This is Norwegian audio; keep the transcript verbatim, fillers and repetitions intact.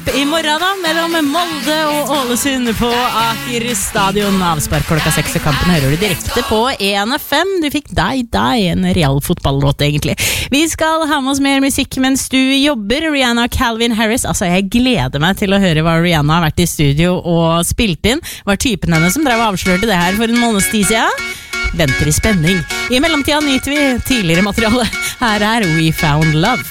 kamp i morgen da, mellom Molde og Ålesund på Aker Stadion. Avspark klokka seks, og kampen hører du direkte på en F M. Du fikk deg, deg, en real fotballåt egentlig. Vi skal ha med oss mer musikk mens du jobber. Rihanna og Calvin Harris. Altså, jeg gleder meg til å høre hva Rihanna har vært i studio og spilt inn. Var typen henne som drev og avslørte det her for en måneds tid siden? Venter i spenning. I mellomtida nyter vi tidligere materiale. Her er We Found Love.